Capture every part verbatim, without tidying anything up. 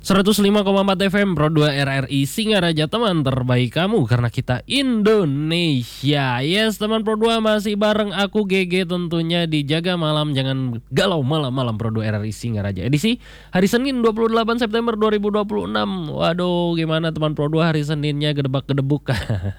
seratus lima koma empat F M Pro dua R R I Singaraja, teman terbaik kamu karena kita Indonesia. Yes, teman Pro dua masih bareng aku G G tentunya di Jaga Malam Jangan Galau Malam-Malam Pro dua R R I Singaraja. Edisi hari Senin dua puluh delapan September dua ribu dua puluh enam. Waduh, gimana teman Pro dua hari Seninnya gedebak-gedebuk?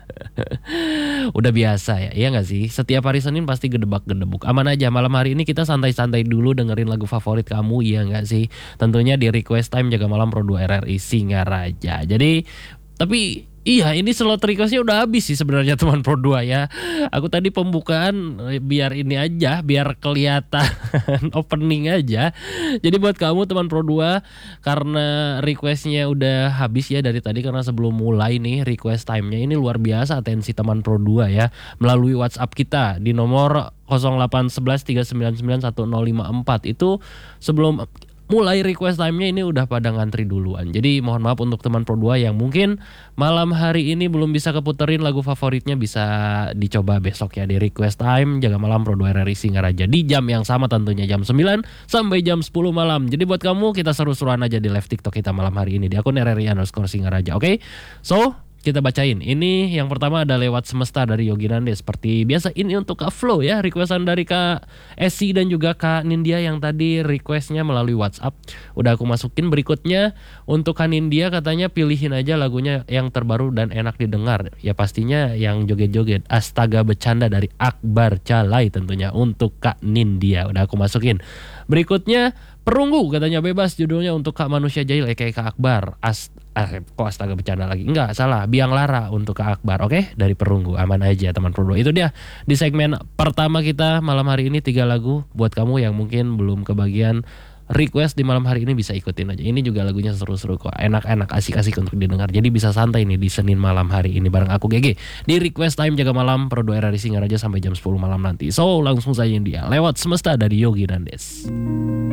Udah biasa ya, iya gak sih? Setiap hari Senin pasti gedebak-gedebuk. Aman aja, malam hari ini kita santai-santai dulu dengerin lagu favorit kamu, iya gak sih? Tentunya di Request Time Jaga Malam Pro dua R R I Singaraja. Jadi, tapi iya, ini slot requestnya udah habis sih sebenarnya teman Pro dua ya. Aku tadi pembukaan biar ini aja, biar kelihatan opening aja. Jadi buat kamu teman Pro dua, karena requestnya udah habis ya dari tadi, karena sebelum mulai nih request time-nya ini luar biasa atensi teman Pro dua ya. Melalui WhatsApp kita di nomor nol delapan satu satu tiga sembilan sembilan satu nol lima empat itu sebelum mulai request time-nya ini udah pada ngantri duluan. Jadi mohon maaf untuk teman Pro dua yang mungkin malam hari ini belum bisa keputerin lagu favoritnya, bisa dicoba besok ya di Request Time Jaga Malam Pro dua R R I Singaraja di jam yang sama tentunya, jam sembilan sampai jam sepuluh malam. Jadi buat kamu kita seru-seruan aja di live TikTok kita malam hari ini di akun R R I underscore Singaraja. Oke, okay? So kita bacain. Ini yang pertama ada lewat Semesta dari Yogi Nande. Seperti biasa ini untuk Kak Flo ya, requestan dari Kak Esi dan juga Kak Nindya yang tadi requestnya melalui WhatsApp. Udah aku masukin. Berikutnya untuk Kak Nindya katanya pilihin aja lagunya yang terbaru dan enak didengar. Ya pastinya yang joget-joget Astaga Bercanda dari Akbar Calai tentunya untuk Kak Nindya. Udah aku masukin. Berikutnya Perunggu katanya bebas judulnya untuk Kak Manusia Jahil aka Kak Akbar. As eh, kok Astaga Bercanda lagi? Enggak, salah. Biang Lara untuk Kak Akbar. Oke, dari Perunggu. Aman aja teman Pro dua. Itu dia di segmen pertama kita malam hari ini, tiga lagu buat kamu yang mungkin belum kebagian request di malam hari ini, bisa ikutin aja. Ini juga lagunya seru-seru kok. Enak-enak, asik-asik untuk didengar. Jadi bisa santai nih di Senin malam hari ini bareng aku G G di Request Time Jaga Malam Pro dua R R I Singaraja sampai jam sepuluh malam nanti. So, langsung saja dia lewat Semesta dari Yogi Nandes.